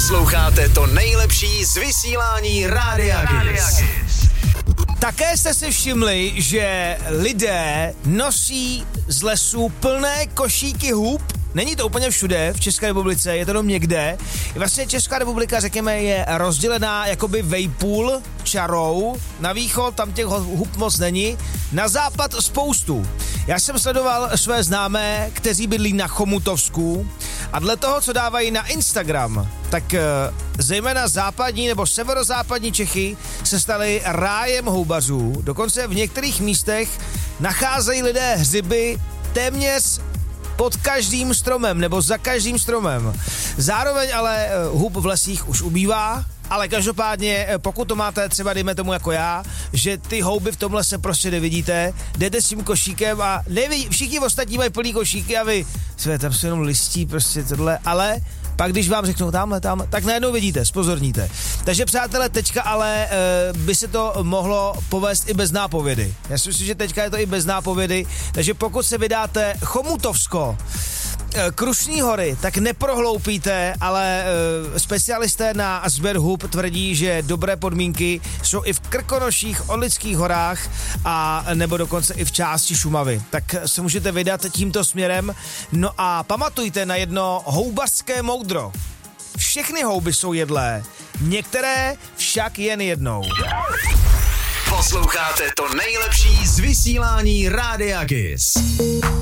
Posloucháte to nejlepší z vysílání Rádia Kiss. Také jste si všimli, že lidé nosí z lesů plné košíky hub? Není to úplně všude v České republice, je to jenom někde. Vlastně Česká republika, řekněme, je rozdělená jakoby vejpůl čarou. Na východ tam těch hub moc není, na západ spoustu. Já jsem sledoval své známé, kteří bydlí na Chomutovsku a dle toho, co dávají na Instagram, tak zejména západní nebo severozápadní Čechy se staly rájem houbařů. Dokonce v některých místech nacházejí lidé hřiby téměř pod každým stromem nebo za každým stromem. Zároveň ale hub v lesích už ubývá, ale každopádně, pokud to máte třeba, dejme tomu jako já, že ty houby v tom lese prostě nevidíte, jdete s tím košíkem a všichni ostatní mají plný košíky a vy, tam jsou jenom listí, prostě tohle, ale pak když vám řeknou tamhle, tak najednou vidíte, zpozorníte. Takže přátelé, teďka ale by se to mohlo povést i bez nápovědy. Já si myslím, že teďka je to i bez nápovědy, takže pokud se vydáte Chomutovsko, Krušní hory, tak neprohloupíte, ale specialisté na sběr hub tvrdí, že dobré podmínky jsou i v Krkonoších, Orlických horách a nebo dokonce i v části Šumavy. Tak se můžete vydat tímto směrem. No a pamatujte na jedno houbařské moudro. Všechny houby jsou jedlé, některé však jen jednou. Posloucháte to nejlepší z vysílání Rádia Kiss.